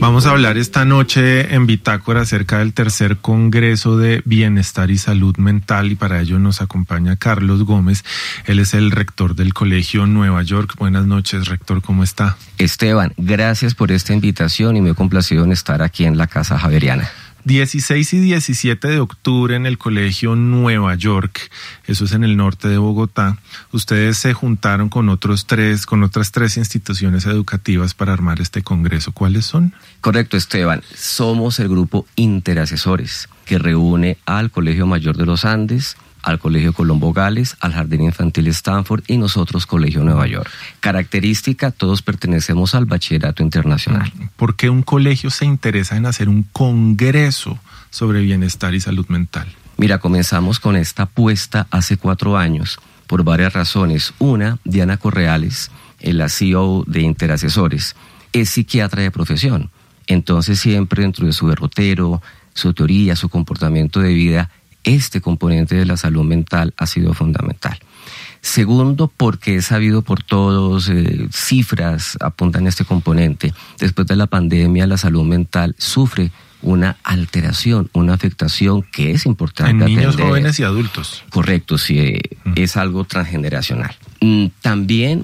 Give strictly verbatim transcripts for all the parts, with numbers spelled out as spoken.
Vamos a hablar esta noche en Bitácora acerca del tercer Congreso de Bienestar y Salud Mental, y para ello nos acompaña Carlos Gómez. Él es el rector del Colegio Nueva York. Buenas noches, rector, ¿cómo está? Esteban, gracias por esta invitación y me he complacido en estar aquí en la Casa Javeriana. dieciséis y diecisiete de octubre en el Colegio Nueva York, eso es en el norte de Bogotá. Ustedes se juntaron con otros tres, con otras tres instituciones educativas para armar este congreso. ¿Cuáles son? Correcto, Esteban. Somos el grupo Interasesores, que reúne al Colegio Mayor de los Andes, al Colegio Colombo Gales, al Jardín Infantil Stanford y nosotros Colegio Nueva York. Característica, todos pertenecemos al Bachillerato Internacional. ¿Por qué un colegio se interesa en hacer un congreso sobre bienestar y salud mental? Mira, comenzamos con esta apuesta hace cuatro años por varias razones. Una, Diana Correales, la C E O de Interasesores, es psiquiatra de profesión. Entonces siempre dentro de su derrotero, su teoría, su comportamiento de vida, este componente de la salud mental ha sido fundamental. Segundo, porque es sabido por todos, eh, cifras apuntan a este componente. Después de la pandemia, la salud mental sufre una alteración, una afectación que es importante en niños, atender. Jóvenes y adultos. Correcto, sí, eh, mm. es algo transgeneracional. Mm, también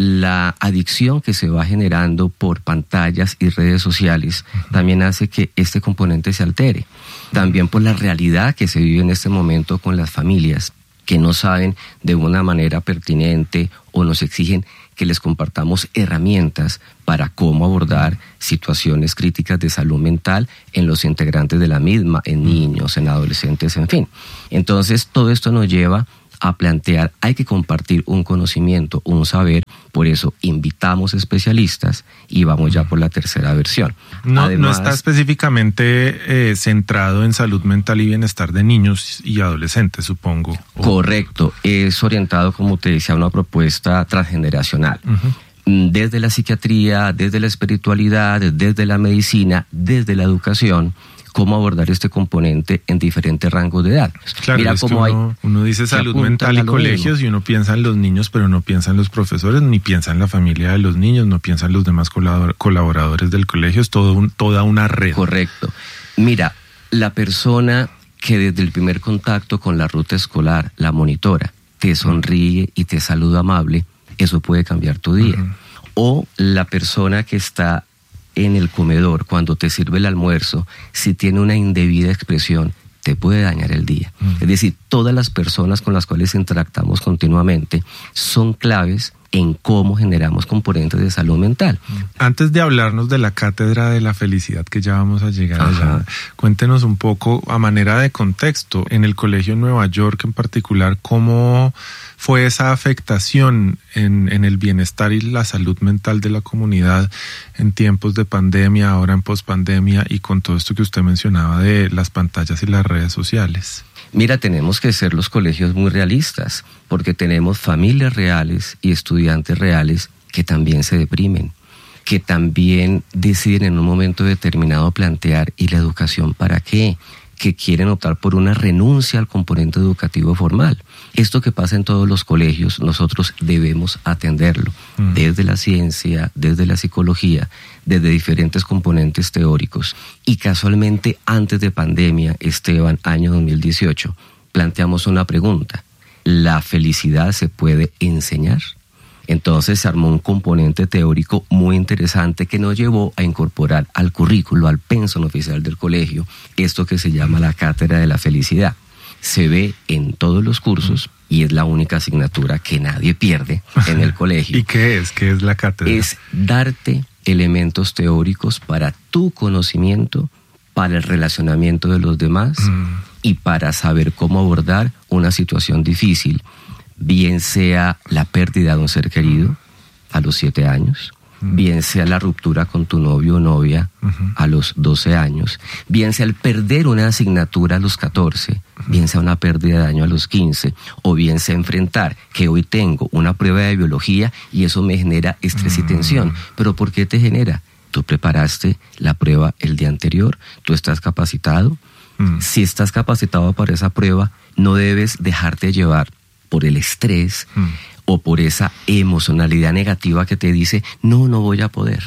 la adicción que se va generando por pantallas y redes sociales uh-huh. también hace que este componente se altere. También por la realidad que se vive en este momento con las familias que no saben de una manera pertinente o nos exigen que les compartamos herramientas para cómo abordar situaciones críticas de salud mental en los integrantes de la misma, en niños, en adolescentes, en fin. Entonces todo esto nos lleva a plantear, hay que compartir un conocimiento, un saber, por eso invitamos especialistas y vamos ya por la tercera versión. No, Además, no está específicamente eh, centrado en salud mental y bienestar de niños y adolescentes, supongo. Correcto, es orientado, como te decía, a una propuesta transgeneracional. Uh-huh. Desde la psiquiatría, desde la espiritualidad, desde la medicina, desde la educación, cómo abordar este componente en diferentes rangos de edad. Claro, Mira cómo uno, hay, uno dice salud mental y colegios mismo. Y uno piensa en los niños, pero no piensa en los profesores, ni piensa en la familia de los niños, no piensa en los demás colaboradores del colegio, es todo un, toda una red. Correcto. Mira, la persona que desde el primer contacto con la ruta escolar, la monitora, te sonríe y te saluda amable, eso puede cambiar tu día. Uh-huh. O la persona que está en el comedor, cuando te sirve el almuerzo, si tiene una indebida expresión, te puede dañar el día. Uh-huh. Es decir, todas las personas con las cuales interactuamos continuamente son claves en cómo generamos componentes de salud mental. Antes de hablarnos de la cátedra de la felicidad, que ya vamos a llegar allá, cuéntenos un poco, a manera de contexto, en el Colegio Nueva York en particular, ¿cómo fue esa afectación en, en el bienestar y la salud mental de la comunidad en tiempos de pandemia, ahora en pospandemia, y con todo esto que usted mencionaba de las pantallas y las redes sociales? Mira, tenemos que ser los colegios muy realistas, porque tenemos familias reales y estudiantes reales que también se deprimen, que también deciden en un momento determinado plantear, ¿y la educación para qué? Que quieren optar por una renuncia al componente educativo formal. Esto que pasa en todos los colegios, nosotros debemos atenderlo, mm. desde la ciencia, desde la psicología, desde diferentes componentes teóricos. Y casualmente, antes de pandemia, Esteban, año dos mil dieciocho, planteamos una pregunta: ¿la felicidad se puede enseñar? Entonces se armó un componente teórico muy interesante que nos llevó a incorporar al currículo, al pensum oficial del colegio, esto que se llama la Cátedra de la Felicidad. Se ve en todos los cursos y es la única asignatura que nadie pierde en el colegio. ¿Y qué es? ¿Qué es la cátedra? Es darte elementos teóricos para tu conocimiento, para el relacionamiento de los demás mm. y para saber cómo abordar una situación difícil, bien sea la pérdida de un ser querido a los siete años, uh-huh. bien sea la ruptura con tu novio o novia uh-huh. a los doce años, bien sea el perder una asignatura a los catorce, uh-huh. bien sea una pérdida de año a los quince, o bien sea enfrentar que hoy tengo una prueba de biología y eso me genera estrés uh-huh. y tensión. ¿Pero por qué te genera? Tú preparaste la prueba el día anterior, tú estás capacitado. Uh-huh. Si estás capacitado para esa prueba, no debes dejarte llevar por el estrés mm. o por esa emocionalidad negativa que te dice, no, no voy a poder.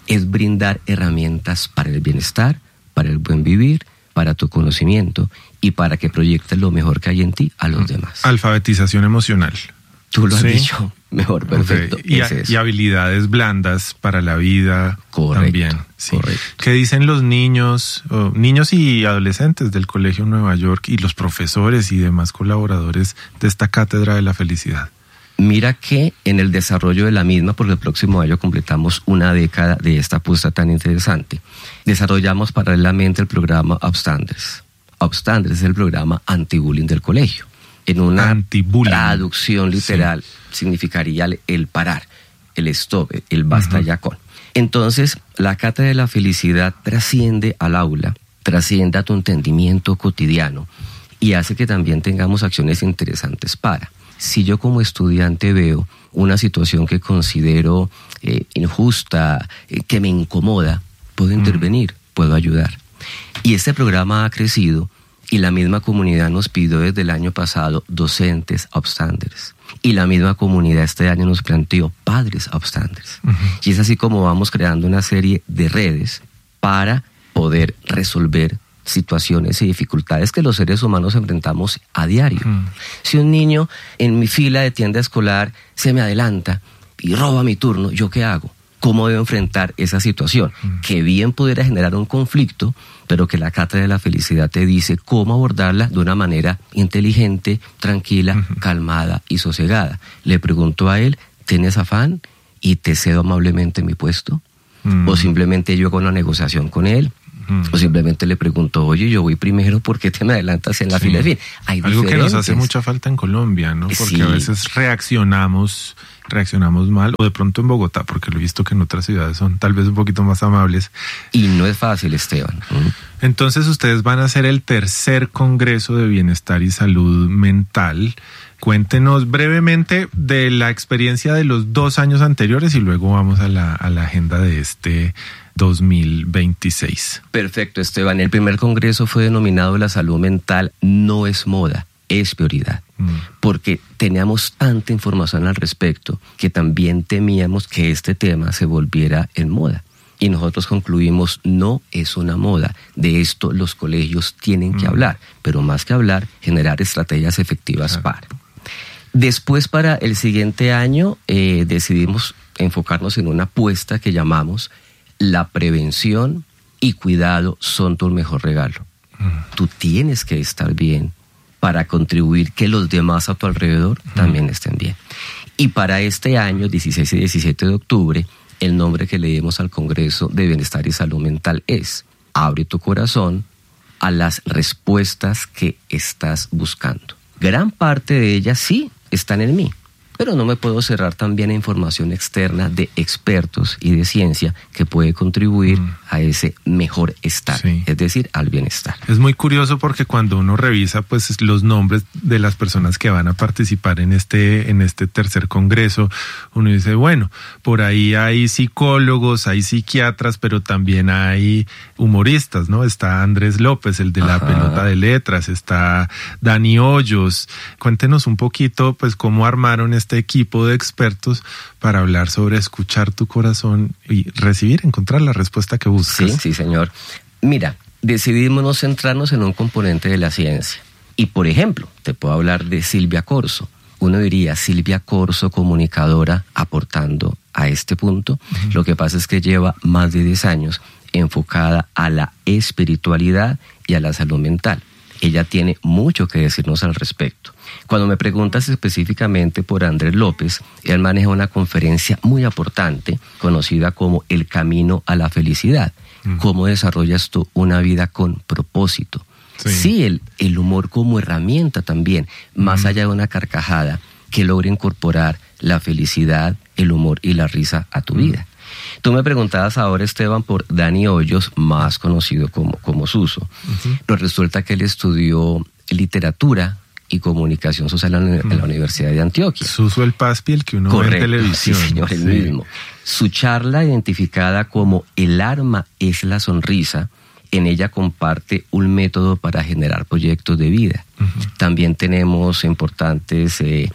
es brindar herramientas para el bienestar, para el buen vivir, para tu conocimiento y para que proyectes lo mejor que hay en ti a los demás. Alfabetización emocional. Tú lo has ¿Sí? dicho mejor, perfecto. Okay. Y, a, y habilidades blandas para la vida. Correcto, también. Sí. Correcto. ¿Qué dicen los niños, oh, niños y adolescentes del Colegio Nueva York y los profesores y demás colaboradores de esta cátedra de la felicidad? Mira que en el desarrollo de la misma, porque el próximo año completamos una década de esta apuesta tan interesante, desarrollamos paralelamente el programa Upstanders. Upstanders es el programa anti-bullying del colegio. En una traducción literal, sí, significaría el parar, el stop, el basta uh-huh. ya con. Entonces, la cátedra de la felicidad trasciende al aula, trasciende a tu entendimiento cotidiano y hace que también tengamos acciones interesantes para. Si yo como estudiante veo una situación que considero eh, injusta, eh, que me incomoda, puedo intervenir, uh-huh. puedo ayudar. Y este programa ha crecido. Y la misma comunidad nos pidió desde el año pasado docentes upstanders. Y la misma comunidad este año nos planteó padres upstanders. Uh-huh. Y es así como vamos creando una serie de redes para poder resolver situaciones y dificultades que los seres humanos enfrentamos a diario. Uh-huh. Si un niño en mi fila de tienda escolar se me adelanta y roba mi turno, ¿yo qué hago? ¿Cómo debo enfrentar esa situación? Uh-huh. Que bien pudiera generar un conflicto, pero que la cátedra de la felicidad te dice cómo abordarla de una manera inteligente, tranquila, uh-huh. calmada y sosegada. Le pregunto a él, ¿tienes afán y te cedo amablemente mi puesto? Uh-huh. O simplemente yo hago una negociación con él. Uh-huh. O simplemente le pregunto, oye, yo voy primero, ¿por qué te me adelantas en la sí. fila? En fin, hay algo que nos hace mucha falta en Colombia, ¿no? Porque sí. a veces reaccionamos... reaccionamos mal, o de pronto en Bogotá, porque lo he visto que en otras ciudades son tal vez un poquito más amables. Y no es fácil, Esteban. Entonces ustedes van a hacer el tercer Congreso de Bienestar y Salud Mental. Cuéntenos brevemente de la experiencia de los dos años anteriores y luego vamos a la, a la agenda de este dos mil veintiséis. Perfecto, Esteban. El primer congreso fue denominado La salud mental no es moda, es prioridad. Porque teníamos tanta información al respecto que también temíamos que este tema se volviera en moda. Y nosotros concluimos, no es una moda. De esto los colegios tienen que mm. hablar, pero más que hablar, generar estrategias efectivas claro. para. Después, para el siguiente año, eh, decidimos enfocarnos en una apuesta que llamamos la prevención y cuidado son tu mejor regalo. Mm. Tú tienes que estar bien para contribuir que los demás a tu alrededor uh-huh. también estén bien. Y para este año, dieciséis y diecisiete de octubre, el nombre que le dimos al Congreso de Bienestar y Salud Mental es Abre tu corazón a las respuestas que estás buscando. Gran parte de ellas sí están en mí, pero no me puedo cerrar también a información externa de expertos y de ciencia que puede contribuir mm. a ese mejor estar, sí. es decir, al bienestar. Es muy curioso porque cuando uno revisa pues los nombres de las personas que van a participar en este, en este tercer congreso, uno dice, bueno, por ahí hay psicólogos, hay psiquiatras, pero también hay humoristas, ¿no? Está Andrés López, el de la Ajá. pelota de letras, está Dani Hoyos. Cuéntenos un poquito pues cómo armaron este este equipo de expertos para hablar sobre escuchar tu corazón y recibir, encontrar la respuesta que buscas. Sí, sí, señor. Mira, decidimos no centrarnos en un componente de la ciencia. Y, por ejemplo, te puedo hablar de Silvia Corso. Uno diría, Silvia Corso, comunicadora, aportando a este punto. Uh-huh. Lo que pasa es que lleva más de diez años enfocada a la espiritualidad y a la salud mental. Ella tiene mucho que decirnos al respecto. Cuando me preguntas específicamente por Andrés López, él maneja una conferencia muy importante conocida como El Camino a la Felicidad. Mm. ¿Cómo desarrollas tú una vida con propósito? Sí, sí el, el humor como herramienta también, más mm. allá de una carcajada que logre incorporar la felicidad, el humor y la risa a tu mm. vida. Tú me preguntabas ahora, Esteban, por Dani Hoyos, más conocido como, como Suso. Uh-huh. Pero resulta que él estudió literatura y comunicación social en, uh-huh. en la Universidad de Antioquia. Suso el Paspi, el que uno Correcto. ve en televisión. Sí, señor, el sí. mismo. Su charla, identificada como El arma es la sonrisa, en ella comparte un método para generar proyectos de vida. Uh-huh. También tenemos importantes... Eh,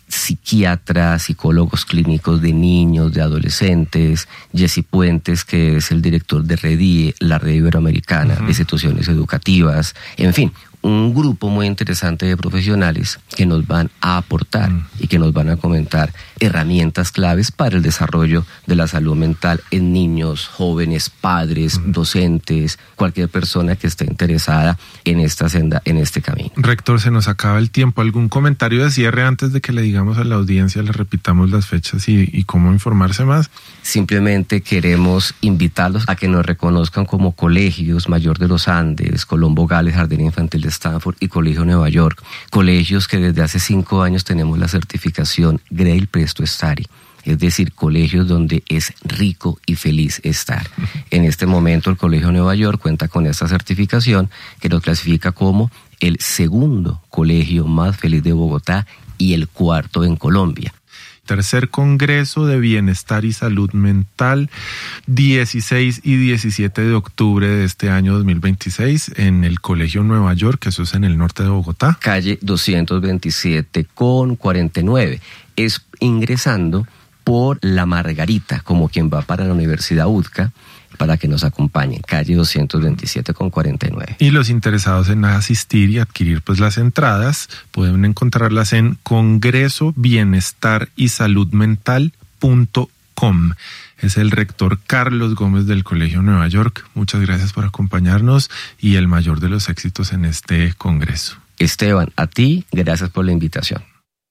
psiquiatras, psicólogos clínicos de niños, de adolescentes, Jesse Puentes, que es el director de REDIE, la Red Iberoamericana uh-huh. de Instituciones Educativas, en fin, un grupo muy interesante de profesionales que nos van a aportar mm. y que nos van a comentar herramientas claves para el desarrollo de la salud mental en niños, jóvenes, padres, mm. docentes, cualquier persona que esté interesada en esta senda, en este camino. Rector, se nos acaba el tiempo. ¿Algún comentario de cierre antes de que le digamos a la audiencia, le repitamos las fechas y, y cómo informarse más? Simplemente queremos invitarlos a que nos reconozcan como colegios Mayor de los Andes, Colombo Gales, Jardín Infantil de Stanford y Colegio Nueva York, colegios que desde hace cinco años tenemos la certificación Grail Presto Study, es decir, colegios donde es rico y feliz estar. En este momento el Colegio Nueva York cuenta con esta certificación que lo clasifica como el segundo colegio más feliz de Bogotá y el cuarto en Colombia. Tercer Congreso de Bienestar y Salud Mental, dieciséis y diecisiete de octubre de este año dos mil veintiséis en el Colegio Nueva York, eso es en el norte de Bogotá. Calle doscientos veintisiete con cuarenta y nueve. Es ingresando por La Margarita, como quien va para la Universidad U D C A, para que nos acompañen, calle doscientos veintisiete con cuarenta y nueve. Y los interesados en asistir y adquirir pues las entradas pueden encontrarlas en congreso bienestar y salud mental punto com. Es el rector Carlos Gómez del Colegio Nueva York. Muchas gracias por acompañarnos y el mayor de los éxitos en este congreso. Esteban, a ti, gracias por la invitación.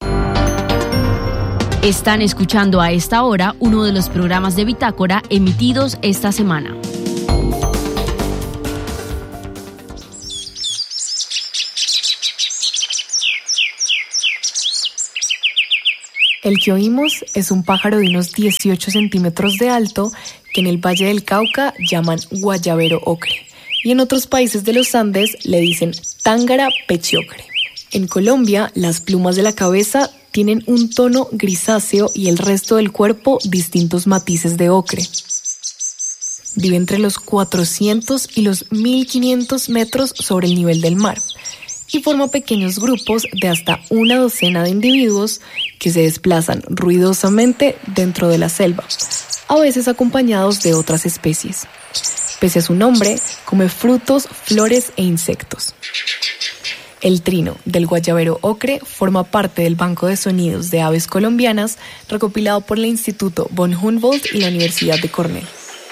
Están escuchando a esta hora uno de los programas de Bitácora emitidos esta semana. El que oímos es un pájaro de unos dieciocho centímetros de alto que en el Valle del Cauca llaman guayabero ocre y en otros países de los Andes le dicen tángara pechiocre. En Colombia, las plumas de la cabeza tienen un tono grisáceo y el resto del cuerpo distintos matices de ocre. Vive entre los cuatrocientos y los mil quinientos metros sobre el nivel del mar y forma pequeños grupos de hasta una docena de individuos que se desplazan ruidosamente dentro de la selva, a veces acompañados de otras especies. Pese a su nombre, come frutos, flores e insectos. El trino del guayabero ocre forma parte del Banco de Sonidos de Aves Colombianas recopilado por el Instituto von Humboldt y la Universidad de Cornell.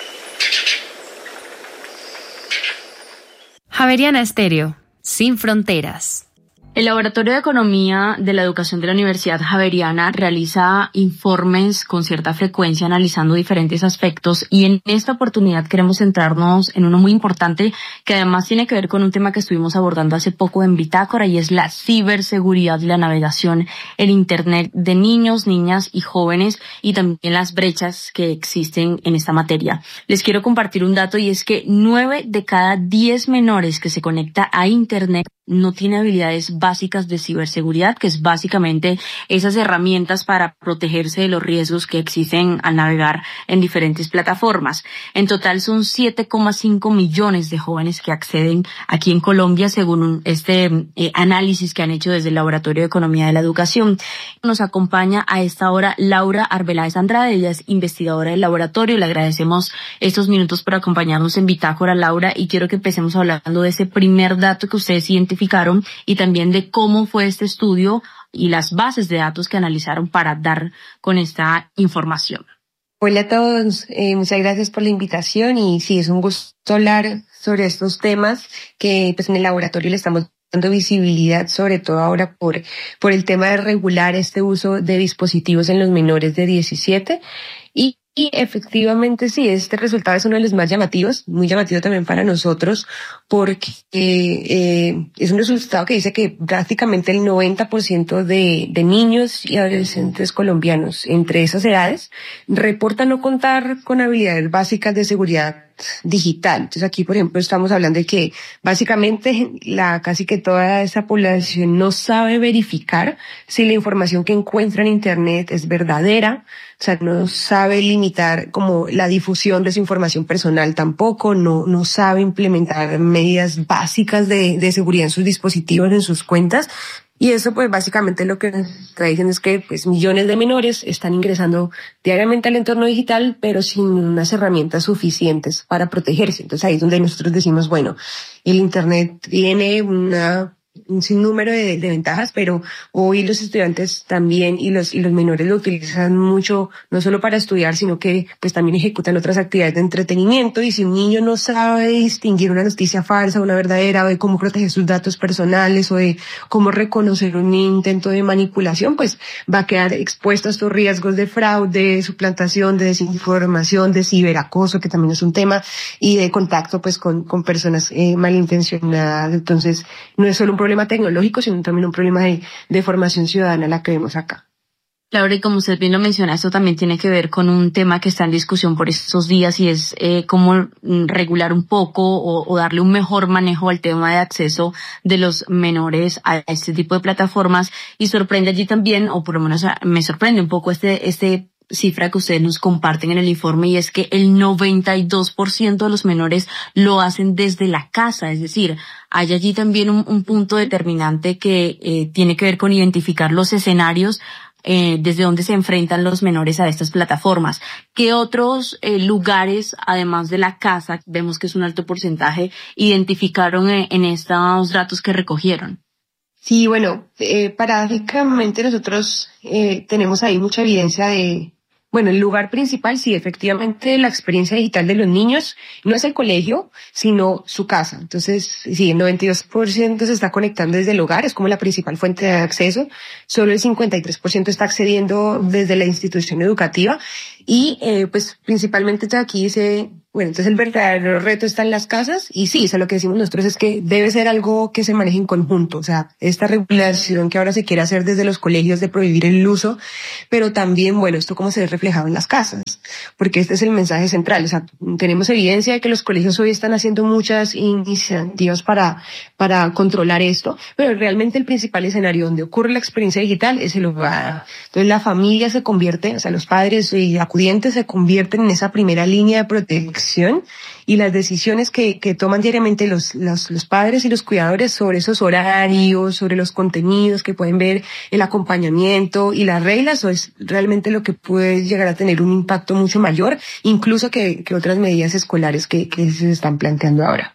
Javeriana Estéreo, sin fronteras. El Laboratorio de Economía de la Educación de la Universidad Javeriana realiza informes con cierta frecuencia analizando diferentes aspectos y en esta oportunidad queremos centrarnos en uno muy importante que además tiene que ver con un tema que estuvimos abordando hace poco en Bitácora y es la ciberseguridad y la navegación en Internet de niños, niñas y jóvenes y también las brechas que existen en esta materia. Les quiero compartir un dato y es que nueve de cada diez menores que se conecta a Internet no tiene habilidades básicas de ciberseguridad, que es básicamente esas herramientas para protegerse de los riesgos que existen al navegar en diferentes plataformas. En total son siete coma cinco millones de jóvenes que acceden aquí en Colombia, según este eh, análisis que han hecho desde el Laboratorio de Economía de la Educación. Nos acompaña a esta hora Laura Arbeláez Andrade, ella es investigadora del laboratorio. Le agradecemos estos minutos por acompañarnos en Bitácora, Laura, y quiero que empecemos hablando de ese primer dato que ustedes identificaron y también de cómo fue este estudio y las bases de datos que analizaron para dar con esta información. Hola a todos, eh, muchas gracias por la invitación y sí, es un gusto hablar sobre estos temas que pues en el laboratorio le estamos dando visibilidad, sobre todo ahora por, por el tema de regular este uso de dispositivos en los menores de diecisiete y Y efectivamente sí, este resultado es uno de los más llamativos, muy llamativo también para nosotros, porque eh, es un resultado que dice que prácticamente el noventa por ciento de, de niños y adolescentes colombianos entre esas edades reportan no contar con habilidades básicas de seguridad digital. Entonces aquí, por ejemplo, estamos hablando de que básicamente la casi que toda esa población no sabe verificar si la información que encuentra en Internet es verdadera, o sea, no sabe limitar como la difusión de su información personal tampoco, no, no sabe implementar medidas básicas de, de seguridad en sus dispositivos, en sus cuentas. Y eso pues básicamente lo que está diciendo es que pues millones de menores están ingresando diariamente al entorno digital, pero sin unas herramientas suficientes para protegerse. Entonces ahí es donde nosotros decimos, bueno, el Internet tiene una un sinnúmero de, de ventajas, pero hoy los estudiantes también y los y los menores lo utilizan mucho, no solo para estudiar, sino que pues también ejecutan otras actividades de entretenimiento. Y si un niño no sabe distinguir una noticia falsa, una verdadera, o de cómo proteger sus datos personales, o de cómo reconocer un intento de manipulación, pues va a quedar expuesto a estos riesgos de fraude, suplantación, de desinformación, de ciberacoso, que también es un tema, y de contacto pues con con personas eh, malintencionadas. Entonces no es solo un problema tecnológico, sino también un problema de, de formación ciudadana la que vemos acá. Laura, y como usted bien lo menciona, esto también tiene que ver con un tema que está en discusión por estos días y es eh, cómo regular un poco o, o darle un mejor manejo al tema de acceso de los menores a este tipo de plataformas. Y sorprende allí también, o por lo menos me sorprende un poco este este cifra que ustedes nos comparten en el informe, y es que el noventa y dos por ciento de los menores lo hacen desde la casa. Es decir, hay allí también un, un punto determinante que eh, tiene que ver con identificar los escenarios eh, desde donde se enfrentan los menores a estas plataformas. ¿Qué otros eh, lugares, además de la casa, vemos que es un alto porcentaje, identificaron en, en estos datos que recogieron? Sí, bueno, eh, paradójicamente nosotros eh, tenemos ahí mucha evidencia de, bueno, el lugar principal, sí, efectivamente, la experiencia digital de los niños no es el colegio, sino su casa. Entonces, sí, el noventa y dos por ciento se está conectando desde el hogar, es como la principal fuente de acceso. Solo el cincuenta y tres por ciento está accediendo desde la institución educativa. Y, eh, pues, principalmente aquí dice, bueno, entonces el verdadero reto está en las casas, y sí, eso lo que decimos nosotros es que debe ser algo que se maneje en conjunto. O sea, esta regulación que ahora se quiere hacer desde los colegios de prohibir el uso, pero también, bueno, esto cómo se ve reflejado en las casas, porque este es el mensaje central. O sea, tenemos evidencia de que los colegios hoy están haciendo muchas iniciativas para, para controlar esto, pero realmente el principal escenario donde ocurre la experiencia digital es el hogar. Entonces la familia se convierte, o sea, los padres y acudientes se convierten en esa primera línea de protección, y las decisiones que, que toman diariamente los, los, los padres y los cuidadores sobre esos horarios, sobre los contenidos que pueden ver, el acompañamiento y las reglas, o es realmente lo que puede llegar a tener un impacto mucho mayor, incluso que, que otras medidas escolares que, que se están planteando ahora.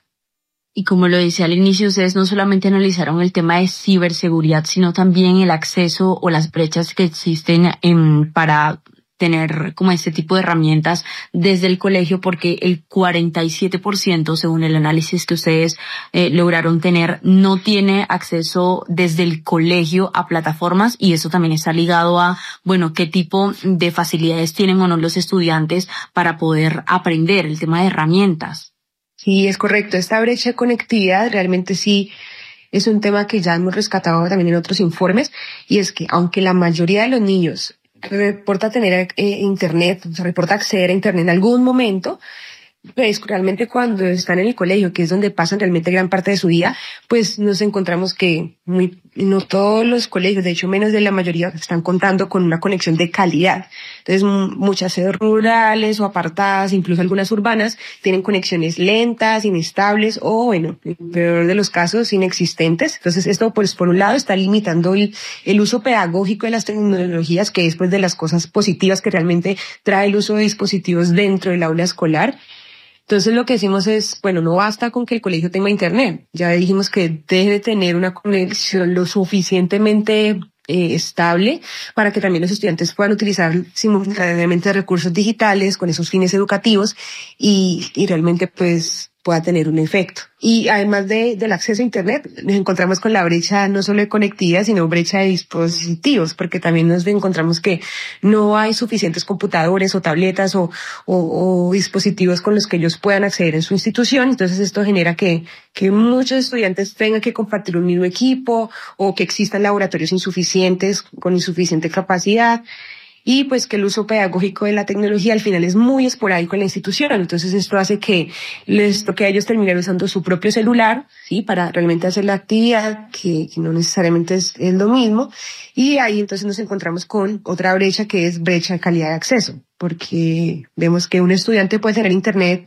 Y como lo decía al inicio, ustedes no solamente analizaron el tema de ciberseguridad, sino también el acceso o las brechas que existen en, para tener como este tipo de herramientas desde el colegio, porque el cuarenta y siete por ciento, según el análisis que ustedes eh, lograron tener, no tiene acceso desde el colegio a plataformas, y eso también está ligado a, bueno, qué tipo de facilidades tienen o no los estudiantes para poder aprender, el tema de herramientas. Sí, es correcto. Esta brecha de conectividad realmente sí es un tema que ya hemos rescatado también en otros informes, y es que aunque la mayoría de los niños reporta tener eh, internet, o sea, reporta acceder a internet en algún momento, pues realmente cuando están en el colegio, que es donde pasan realmente gran parte de su día, pues nos encontramos que muy, no todos los colegios, de hecho menos de la mayoría, están contando con una conexión de calidad. Entonces muchas sedes rurales o apartadas, incluso algunas urbanas, tienen conexiones lentas, inestables o, bueno, en el peor de los casos, inexistentes. Entonces esto, pues por un lado, está limitando el, el uso pedagógico de las tecnologías, que es pues de las cosas positivas que realmente trae el uso de dispositivos dentro del aula escolar. Entonces lo que decimos es, bueno, no basta con que el colegio tenga internet. Ya dijimos que debe tener una conexión lo suficientemente eh, estable para que también los estudiantes puedan utilizar simultáneamente recursos digitales con esos fines educativos y, y realmente pues pueda tener un efecto. Y además de, del acceso a internet, nos encontramos con la brecha no solo de conectividad, sino brecha de dispositivos, porque también nos encontramos que no hay suficientes computadores o tabletas o, o, o dispositivos con los que ellos puedan acceder en su institución. Entonces esto genera que, que muchos estudiantes tengan que compartir un mismo equipo, o que existan laboratorios insuficientes con insuficiente capacidad. Y pues que el uso pedagógico de la tecnología al final es muy esporádico en la institución. Entonces esto hace que les toque a ellos terminar usando su propio celular, sí, para realmente hacer la actividad, que, que no necesariamente es, es lo mismo. Y ahí entonces nos encontramos con otra brecha, que es brecha de calidad de acceso, porque vemos que un estudiante puede tener internet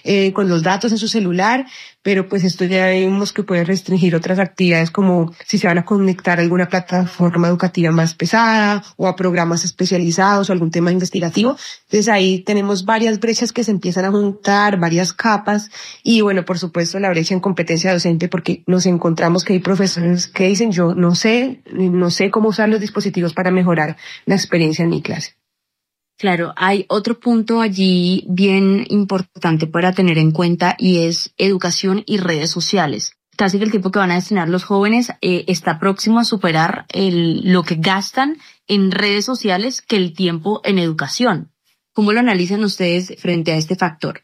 eh, con los datos en su celular, pero pues esto ya vemos que puede restringir otras actividades como si se van a conectar a alguna plataforma educativa más pesada o a programas especializados o algún tema investigativo. Entonces ahí tenemos varias brechas que se empiezan a juntar, varias capas y bueno, por supuesto la brecha en competencia docente porque nos encontramos que hay profesores que dicen yo no sé, no sé cómo usar los dispositivos para mejorar la experiencia en mi clase. Claro, hay otro punto allí bien importante para tener en cuenta y es educación y redes sociales. Casi que el tiempo que van a destinar los jóvenes eh, está próximo a superar el, lo que gastan en redes sociales que el tiempo en educación. ¿Cómo lo analizan ustedes frente a este factor?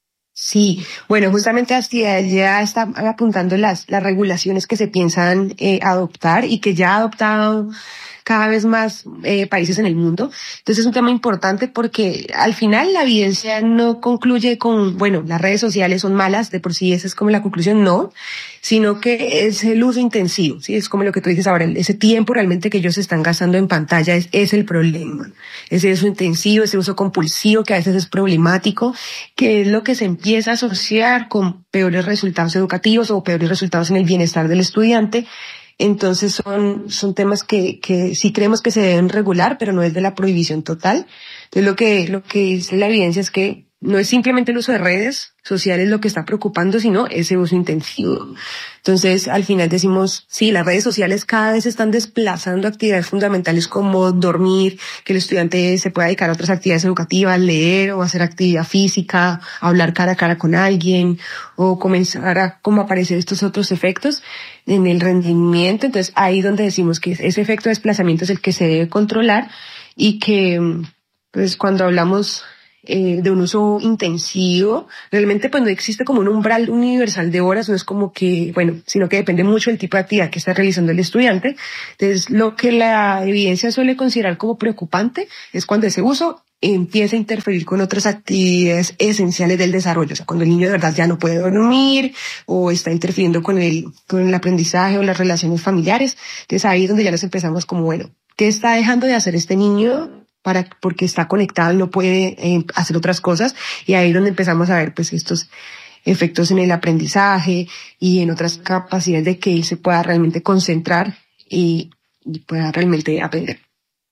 Sí, bueno, justamente hacia ya está apuntando las, las regulaciones que se piensan eh, adoptar y que ya ha adoptado cada vez más eh, países en el mundo. Entonces es un tema importante porque al final la evidencia no concluye con, bueno, las redes sociales son malas, de por sí esa es como la conclusión, no, sino que es el uso intensivo, ¿sí? Es como lo que tú dices ahora, ese tiempo realmente que ellos están gastando en pantalla es, es el problema. Ese uso intensivo, ese uso compulsivo que a veces es problemático, que es lo que se empieza a asociar con peores resultados educativos o peores resultados en el bienestar del estudiante. Entonces son, son temas que, que sí creemos que se deben regular, pero no es de la prohibición total. Entonces lo que, lo que dice la evidencia es que no es simplemente el uso de redes sociales lo que está preocupando, sino ese uso intensivo. Entonces, al final decimos, sí, las redes sociales cada vez están desplazando actividades fundamentales como dormir, que el estudiante se pueda dedicar a otras actividades educativas, leer o hacer actividad física, hablar cara a cara con alguien, o comenzar a como aparecer estos otros efectos en el rendimiento. Entonces, ahí donde decimos que ese efecto de desplazamiento es el que se debe controlar y que, pues, cuando hablamos Eh, de un uso intensivo, realmente pues no existe como un umbral universal de horas, no es como que, bueno, sino que depende mucho del tipo de actividad que está realizando el estudiante. Entonces, lo que la evidencia suele considerar como preocupante es cuando ese uso empieza a interferir con otras actividades esenciales del desarrollo, o sea, cuando el niño de verdad ya no puede dormir o está interfiriendo con el, con el aprendizaje o las relaciones familiares. Entonces, ahí es donde ya nos empezamos como, bueno, ¿qué está dejando de hacer este niño? Para, porque está conectado, no puede eh, hacer otras cosas, y ahí es donde empezamos a ver pues estos efectos en el aprendizaje y en otras capacidades de que él se pueda realmente concentrar y, y pueda realmente aprender.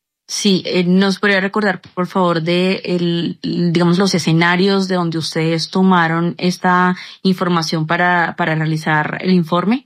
Sí, eh, ¿nos podría recordar, por favor, de el, digamos, los escenarios de donde ustedes tomaron esta información para, para realizar el informe?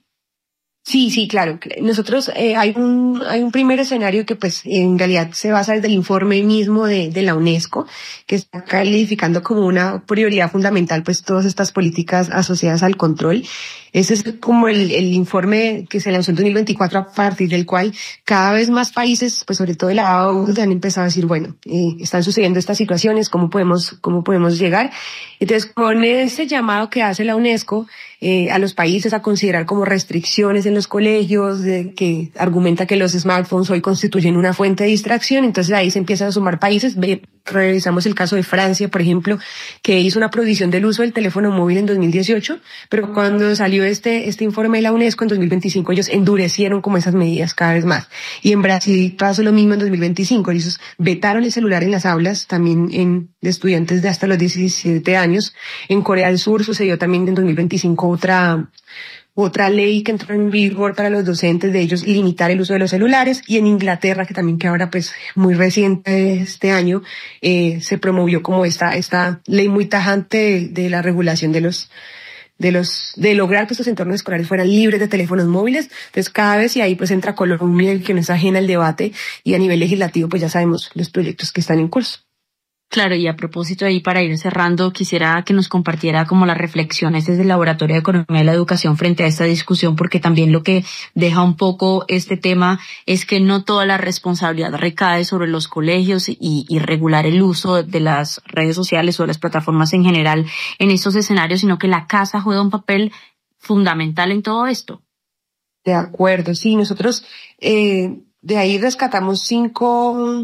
Sí, sí, claro. Nosotros, eh, hay un, hay un primer escenario que pues en realidad se basa desde el informe mismo de, de la UNESCO, que está calificando como una prioridad fundamental pues todas estas políticas asociadas al control. Ese es como el, el informe que se lanzó en dos mil veinticuatro, a partir del cual cada vez más países, pues sobre todo de la O C D E, han empezado a decir, bueno, eh, están sucediendo estas situaciones, ¿cómo podemos, cómo podemos llegar? Entonces, con ese llamado que hace la UNESCO, eh, a los países a considerar como restricciones en los colegios, de, que argumenta que los smartphones hoy constituyen una fuente de distracción, entonces ahí se empiezan a sumar países. Ve, revisamos el caso de Francia, por ejemplo, que hizo una prohibición del uso del teléfono móvil en dos mil dieciocho, pero cuando salió este, este informe de la UNESCO en dos mil veinticinco, ellos endurecieron como esas medidas cada vez más. Y en Brasil pasó lo mismo en dos mil veinticinco, ellos vetaron el celular en las aulas, también en de estudiantes de hasta los diecisiete años. En Corea del Sur sucedió también en dos mil veinticinco otra otra ley que entró en vigor para los docentes, de ellos limitar el uso de los celulares, y en Inglaterra, que también que ahora pues muy reciente este año, eh, se promovió como esta esta ley muy tajante de, de la regulación de los de los de lograr que estos entornos escolares fueran libres de teléfonos móviles. Entonces cada vez, y ahí pues entra Colombia, que no es ajena al debate, y a nivel legislativo pues ya sabemos los proyectos que están en curso. Claro, y a propósito ahí, para ir cerrando, quisiera que nos compartiera como las reflexiones desde el Laboratorio de Economía de la Educación frente a esta discusión, porque también lo que deja un poco este tema es que no toda la responsabilidad recae sobre los colegios y, y regular el uso de las redes sociales o de las plataformas en general en estos escenarios, sino que la casa juega un papel fundamental en todo esto. De acuerdo, sí, nosotros eh, de ahí rescatamos cinco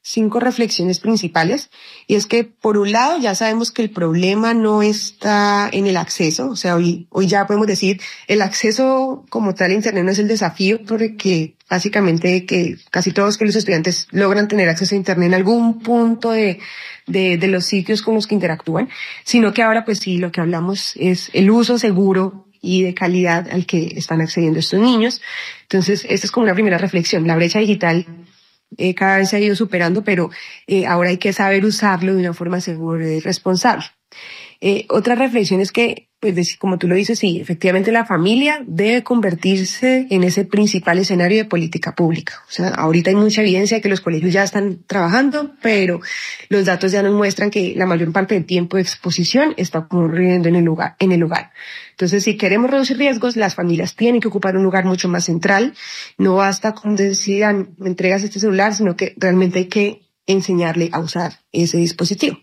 cinco reflexiones principales, y es que por un lado ya sabemos que el problema no está en el acceso, o sea, hoy, hoy ya podemos decir el acceso como tal a Internet no es el desafío, porque básicamente que casi todos que los estudiantes logran tener acceso a Internet en algún punto de, de, de los sitios con los que interactúan, sino que ahora pues sí, lo que hablamos es el uso seguro y de calidad al que están accediendo estos niños. Entonces, esta es como una primera reflexión. La brecha digital Eh, cada vez se ha ido superando, pero eh, ahora hay que saber usarlo de una forma segura y responsable. Eh, otra reflexión es que, pues, como tú lo dices, sí, efectivamente la familia debe convertirse en ese principal escenario de política pública. O sea, ahorita hay mucha evidencia de que los colegios ya están trabajando, pero los datos ya nos muestran que la mayor parte del tiempo de exposición está ocurriendo en el lugar, en el hogar. Entonces, si queremos reducir riesgos, las familias tienen que ocupar un lugar mucho más central. No basta con decir, me entregas este celular, sino que realmente hay que enseñarle a usar ese dispositivo.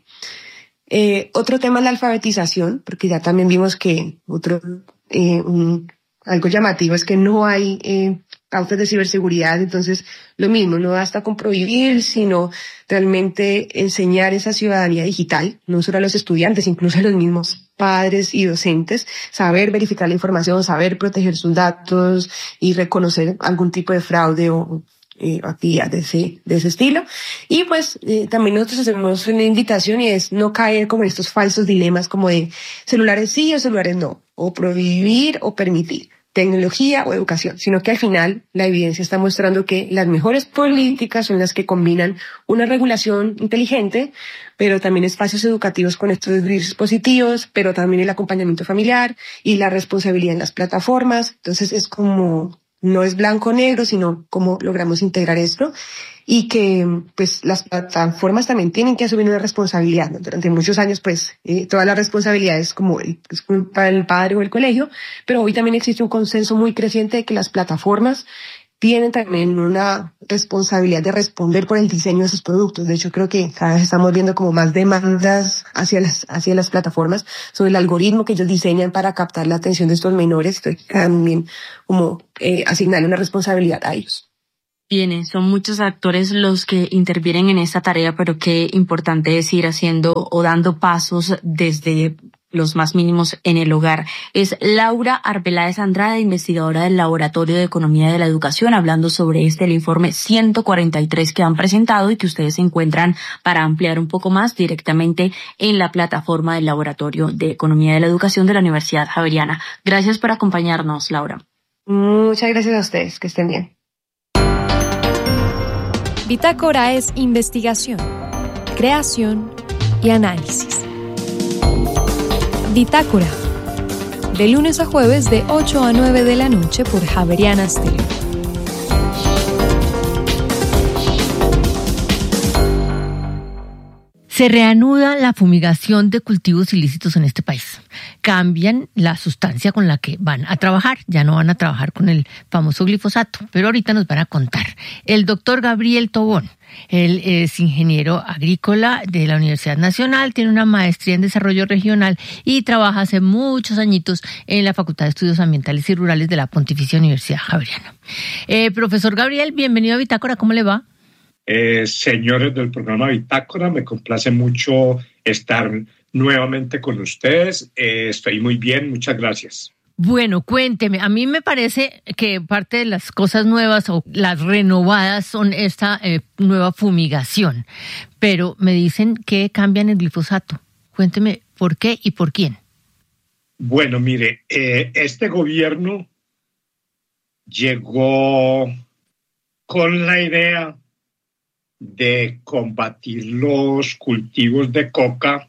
Eh, otro tema es la alfabetización, porque ya también vimos que otro, eh, un, algo llamativo es que no hay eh, pautas de ciberseguridad. Entonces, lo mismo, no basta con prohibir, sino realmente enseñar esa ciudadanía digital, no solo a los estudiantes, incluso a los mismos padres y docentes, saber verificar la información, saber proteger sus datos y reconocer algún tipo de fraude o Eh, actividad de ese, de ese estilo. Y pues eh, también nosotros hacemos una invitación, y es no caer como en estos falsos dilemas como de celulares sí o celulares no, o prohibir o permitir, tecnología o educación, sino que al final la evidencia está mostrando que las mejores políticas son las que combinan una regulación inteligente, pero también espacios educativos con estos dispositivos, pero también el acompañamiento familiar y la responsabilidad en las plataformas. Entonces es como no es blanco o negro, sino cómo logramos integrar esto, y que pues las plataformas también tienen que asumir una responsabilidad, ¿no? Durante muchos años pues eh, toda la responsabilidad es como el, es culpa del padre o el colegio, pero hoy también existe un consenso muy creciente de que las plataformas tienen también una responsabilidad de responder por el diseño de sus productos. De hecho, creo que cada vez estamos viendo como más demandas hacia las, hacia las plataformas sobre el algoritmo que ellos diseñan para captar la atención de estos menores. Entonces, también como eh, asignarle una responsabilidad a ellos. Bien, son muchos actores los que intervienen en esta tarea, pero qué importante es ir haciendo o dando pasos desde los más mínimos en el hogar. Es Laura Arbeláez Andrade, investigadora del Laboratorio de Economía de la Educación, hablando sobre este, el informe ciento cuarenta y tres que han presentado y que ustedes encuentran para ampliar un poco más directamente en la plataforma del Laboratorio de Economía de la Educación de la Universidad Javeriana. Gracias por acompañarnos, Laura. Muchas gracias a ustedes, que estén bien. Bitácora es investigación, creación y análisis. Bitácora, de lunes a jueves de ocho a nueve de la noche por Javeriana Estéreo. Se reanuda la fumigación de cultivos ilícitos en este país. Cambian la sustancia con la que van a trabajar. Ya no van a trabajar con el famoso glifosato, pero ahorita nos van a contar. El doctor Gabriel Tobón, él es ingeniero agrícola de la Universidad Nacional, tiene una maestría en desarrollo regional y trabaja hace muchos añitos en la Facultad de Estudios Ambientales y Rurales de la Pontificia Universidad Javeriana. Eh, profesor Gabriel, bienvenido a Bitácora, ¿cómo le va? Eh, señores del programa Bitácora, me complace mucho estar nuevamente con ustedes. Eh, estoy muy bien, muchas gracias. Bueno, cuénteme, a mí me parece que parte de las cosas nuevas o las renovadas son esta eh, nueva fumigación, pero me dicen que cambian el glifosato. Cuénteme por qué y por quién. Bueno, mire, eh, este gobierno llegó con la idea de combatir los cultivos de coca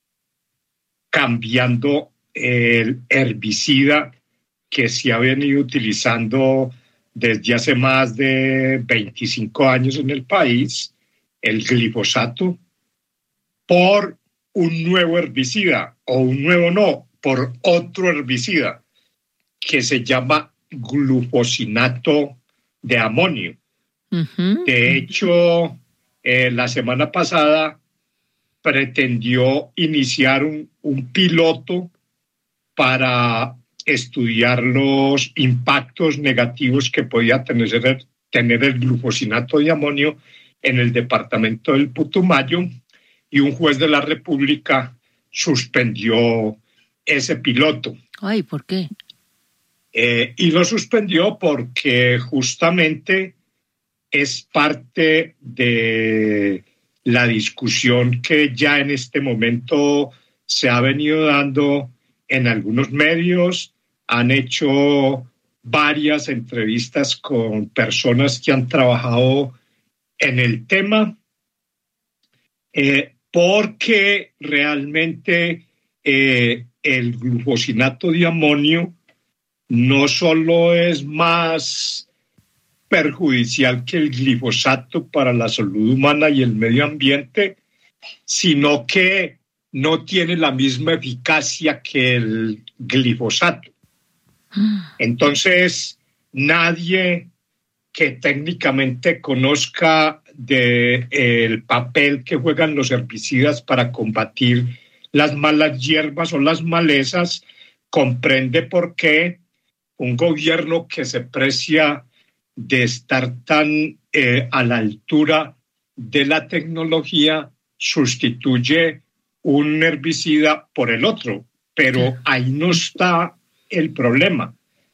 cambiando el herbicida que se ha venido utilizando desde hace más de veinticinco años en el país, el glifosato, por un nuevo herbicida, o un nuevo no, por otro herbicida que se llama glufosinato de amonio. Uh-huh. De hecho, eh, la semana pasada pretendió iniciar un, un piloto para estudiar los impactos negativos que podía tener el, tener el glufosinato de amonio en el departamento del Putumayo y un juez de la República suspendió ese piloto. Ay, ¿por qué? Eh, y lo suspendió porque justamente es parte de la discusión que ya en este momento se ha venido dando en algunos medios. Han hecho varias entrevistas con personas que han trabajado en el tema, eh, porque realmente eh, el glufosinato de amonio no solo es más perjudicial que el glifosato para la salud humana y el medio ambiente, sino que no tiene la misma eficacia que el glifosato. Entonces, nadie que técnicamente conozca del papel que juegan los herbicidas para combatir las malas hierbas o las malezas comprende por qué un gobierno que se precia de estar tan eh, a la altura de la tecnología sustituye un herbicida por el otro, pero ahí no está el problema.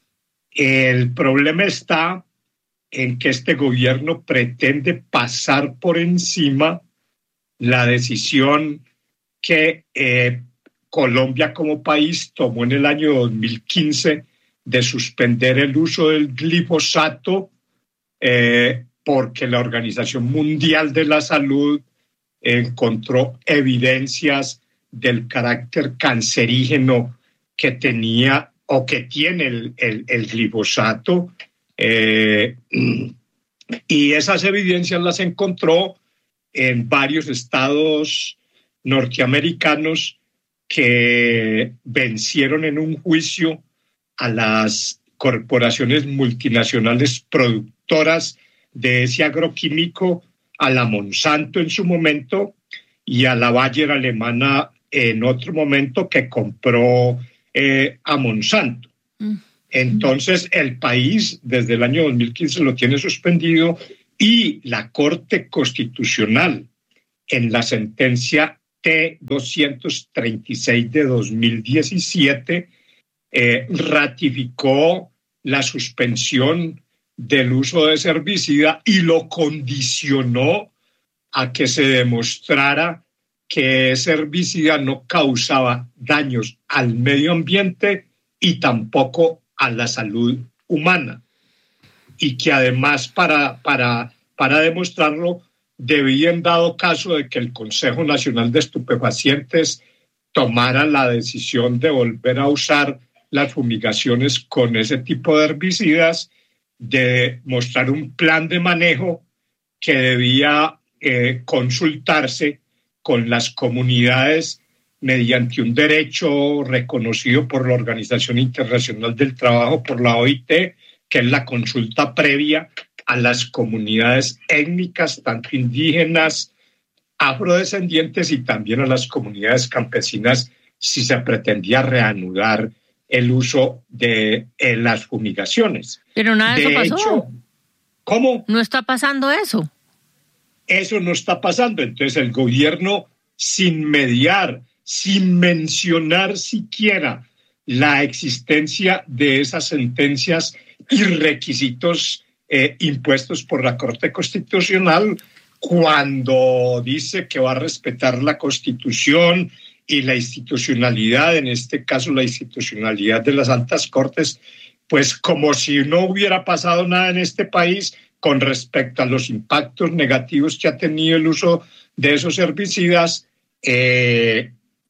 El problema está en que este gobierno pretende pasar por encima la decisión que eh, Colombia como país tomó en el año dos mil quince de suspender el uso del glifosato eh, porque la Organización Mundial de la Salud encontró evidencias del carácter cancerígeno que tenía o que tiene el, el, el glifosato, eh, y esas evidencias las encontró en varios estados norteamericanos que vencieron en un juicio a las corporaciones multinacionales productoras de ese agroquímico, a la Monsanto en su momento y a la Bayer alemana en otro momento que compró eh, a Monsanto. Mm. Entonces el país desde el año dos mil quince lo tiene suspendido y la Corte Constitucional en la sentencia T doscientos treinta y seis de dos mil diecisiete eh, ratificó la suspensión del uso de ese herbicida y lo condicionó a que se demostrara que ese herbicida no causaba daños al medio ambiente y tampoco a la salud humana. Y que además para, para, para demostrarlo debía, en dado caso de que el Consejo Nacional de Estupefacientes tomara la decisión de volver a usar las fumigaciones con ese tipo de herbicidas, de mostrar un plan de manejo que debía eh, consultarse con las comunidades mediante un derecho reconocido por la Organización Internacional del Trabajo, por la O I T, que es la consulta previa a las comunidades étnicas, tanto indígenas, afrodescendientes y también a las comunidades campesinas, si se pretendía reanudar el uso de eh, las fumigaciones. Pero nada de eso pasó. Hecho, ¿cómo? No está pasando eso. Eso no está pasando. Entonces el gobierno, sin mediar, sin mencionar siquiera la existencia de esas sentencias y requisitos eh, impuestos por la Corte Constitucional, cuando dice que va a respetar la Constitución y la institucionalidad, en este caso la institucionalidad de las altas cortes, pues como si no hubiera pasado nada en este país con respecto a los impactos negativos que ha tenido el uso de esos herbicidas, eh,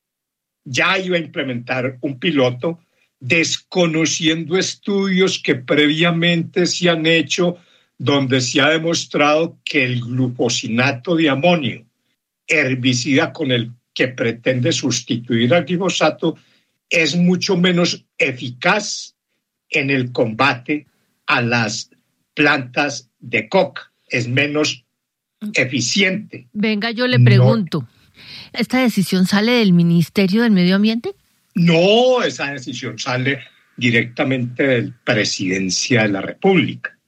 ya iba a implementar un piloto desconociendo estudios que previamente se han hecho donde se ha demostrado que el glufosinato de amonio, herbicida con el que pretende sustituir al glifosato, es mucho menos eficaz en el combate a las plantas de coca, es menos eficiente. Venga, yo le pregunto, no, ¿esta decisión sale del Ministerio del Medio Ambiente? No, esa decisión sale directamente de la Presidencia de la República.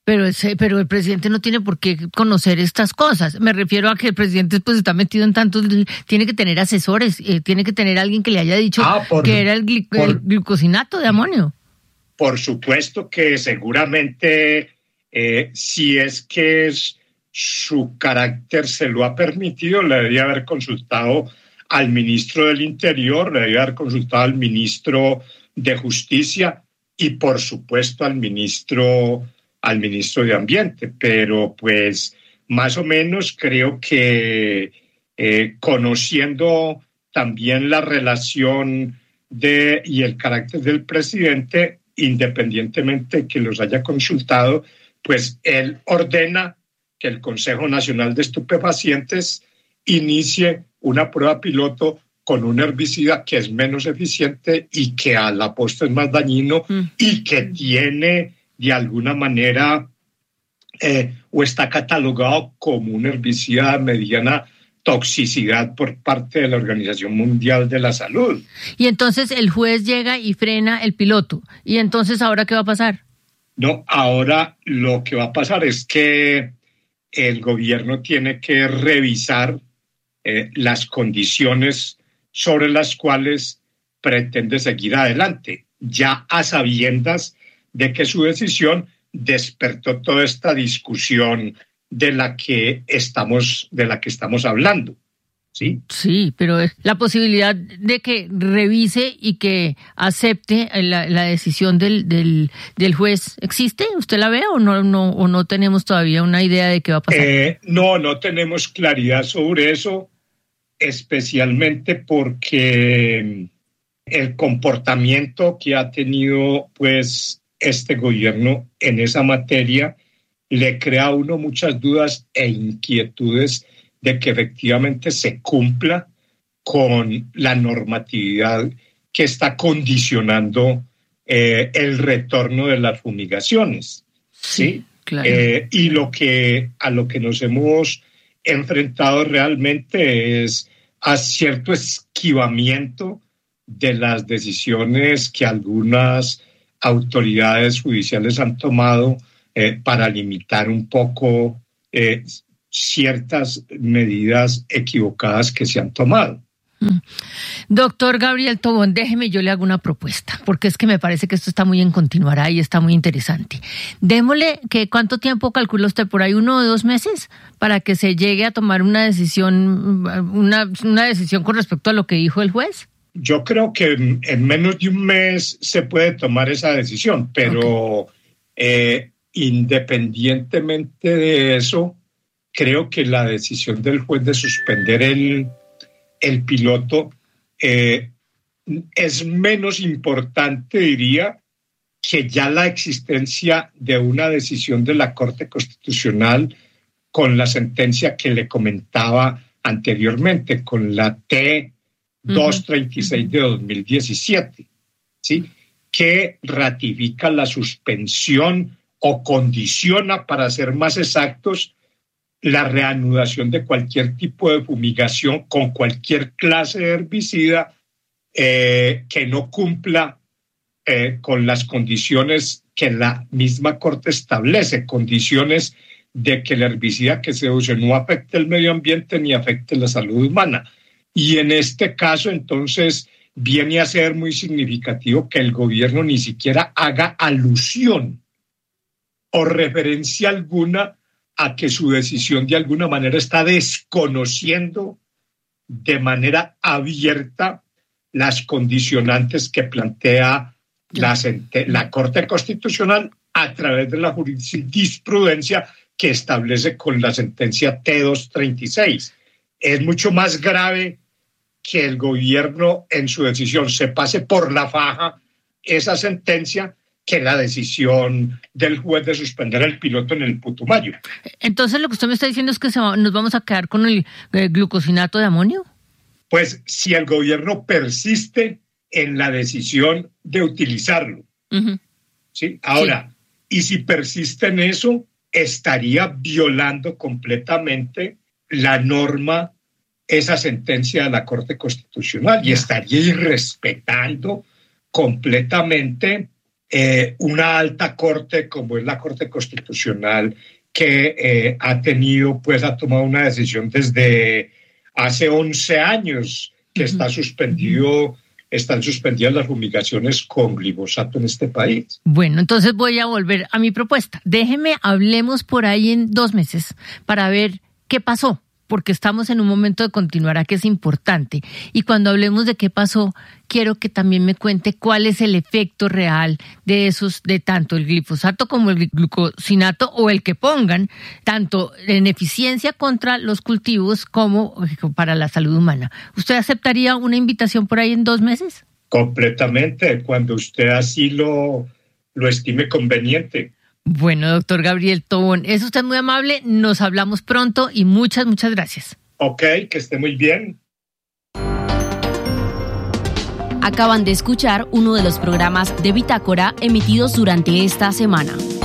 Pero, ese, pero el presidente no tiene por qué conocer estas cosas. Me refiero a que el presidente pues está metido en tantos... Tiene que tener asesores, eh, tiene que tener alguien que le haya dicho ah, por, que era el, gli, por, el glucosinato de amonio. Por supuesto que seguramente eh, si es que es, su carácter se lo ha permitido, le debería haber consultado al ministro del Interior, le debería haber consultado al ministro de Justicia y por supuesto al ministro... al ministro de Ambiente, pero pues más o menos creo que eh, conociendo también la relación de, y el carácter del presidente, independientemente que los haya consultado, pues él ordena que el Consejo Nacional de Estupefacientes inicie una prueba piloto con un herbicida que es menos eficiente y que a la postre es más dañino mm. y que tiene de alguna manera eh, o está catalogado como un herbicida de mediana toxicidad por parte de la Organización Mundial de la Salud. Y entonces el juez llega y frena el piloto. ¿Y entonces ahora qué va a pasar? No, ahora lo que va a pasar es que el gobierno tiene que revisar eh, las condiciones sobre las cuales pretende seguir adelante, ya a sabiendas de que su decisión despertó toda esta discusión de la que estamos, de la que estamos hablando. ¿Sí? Sí, pero la posibilidad de que revise y que acepte la, la decisión del, del, del juez, ¿existe? ¿Usted la ve o no, no, o no tenemos todavía una idea de qué va a pasar? Eh, no, no tenemos claridad sobre eso, especialmente porque el comportamiento que ha tenido, pues, este gobierno en esa materia le crea a uno muchas dudas e inquietudes de que efectivamente se cumpla con la normatividad que está condicionando eh, el retorno de las fumigaciones. Sí, ¿sí? Claro. Eh, y lo que, a lo que nos hemos enfrentado realmente es a cierto esquivamiento de las decisiones que algunas autoridades judiciales han tomado eh, para limitar un poco eh, ciertas medidas equivocadas que se han tomado. Mm. Doctor Gabriel Tobón, déjeme, yo le hago una propuesta, porque es que me parece que esto está muy en continuará y está muy interesante. Démosle, que ¿cuánto tiempo calcula usted? ¿Por ahí uno o dos meses? Para que se llegue a tomar una decisión, una, una decisión con respecto a lo que dijo el juez. Yo creo que en menos de un mes se puede tomar esa decisión, pero okay. eh, independientemente de eso, creo que la decisión del juez de suspender el, el piloto eh, es menos importante, diría, que ya la existencia de una decisión de la Corte Constitucional con la sentencia que le comentaba anteriormente, con la T doscientos treinta y seis de dos mil diecisiete, ¿sí? Que ratifica la suspensión o condiciona, para ser más exactos, la reanudación de cualquier tipo de fumigación con cualquier clase de herbicida eh, que no cumpla eh, con las condiciones que la misma Corte establece, condiciones de que el herbicida que se use no afecte el medio ambiente ni afecte la salud humana. Y en este caso, entonces, viene a ser muy significativo que el gobierno ni siquiera haga alusión o referencia alguna a que su decisión de alguna manera está desconociendo de manera abierta las condicionantes que plantea la, la Corte Constitucional a través de la jurisprudencia que establece con la sentencia T doscientos treinta y seis. Es mucho más grave que el gobierno en su decisión se pase por la faja esa sentencia que la decisión del juez de suspender el piloto en el Putumayo. Entonces lo que usted me está diciendo es que se va, nos vamos a quedar con el, el glucosinato de amonio. Pues si el gobierno persiste en la decisión de utilizarlo. Uh-huh. ¿Sí? Ahora, sí. Y si persiste en eso, estaría violando completamente la norma, esa sentencia de la Corte Constitucional, y estaría irrespetando completamente eh, una alta corte como es la Corte Constitucional, que eh, ha tenido, pues ha tomado una decisión desde hace once años que uh-huh. está suspendido, están suspendidas las fumigaciones con glifosato en este país. Bueno, entonces voy a volver a mi propuesta. Déjeme, hablemos por ahí en dos meses para ver qué pasó, porque estamos en un momento de continuar, a que es importante. Y cuando hablemos de qué pasó, quiero que también me cuente cuál es el efecto real de esos, de tanto el glifosato como el glucosinato o el que pongan, tanto en eficiencia contra los cultivos como para la salud humana. ¿Usted aceptaría una invitación por ahí en dos meses? Completamente, cuando usted así lo, lo estime conveniente. Bueno, doctor Gabriel Tobón, es usted muy amable, nos hablamos pronto y muchas, muchas gracias. Ok, que esté muy bien. Acaban de escuchar uno de los programas de Bitácora emitidos durante esta semana.